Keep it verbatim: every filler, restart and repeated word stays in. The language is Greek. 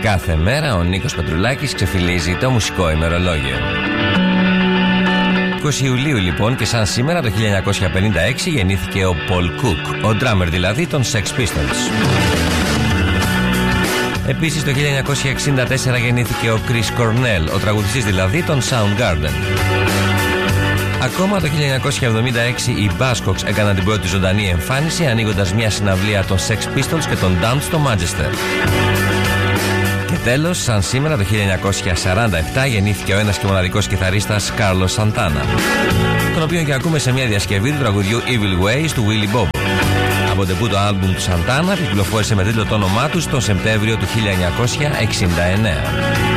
κάθε μέρα ο Νίκος Πετρουλάκης ξεφυλίζει το μουσικό ημερολόγιο. είκοσι Ιουλίου λοιπόν και σαν σήμερα το χίλια εννιακόσια πενήντα έξι γεννήθηκε ο Paul Cook, ο drummer δηλαδή των Sex Pistols. Επίσης το χίλια εννιακόσια εξήντα τέσσερα γεννήθηκε ο Chris Cornell, ο τραγουδιστής δηλαδή των Soundgarden. Ακόμα το χίλια εννιακόσια εβδομήντα έξι οι Buzzcocks έκαναν την πρώτη ζωντανή εμφάνιση ανοίγοντας μια συναυλία των Sex Pistols και των Dance στο Manchester. Και τέλος, σαν σήμερα το χίλια εννιακόσια σαράντα επτά γεννήθηκε ο ένας και μοναδικός κιθαρίστας Carlos Santana, τον οποίο και ακούμε σε μια διασκευή του τραγουδιού Evil Ways του Willie Bob. Από το άλμπουμ του Santana κυκλοφόρησε με τίτλο το όνομά του τον Σεπτέμβριο του χίλια εννιακόσια εξήντα εννέα.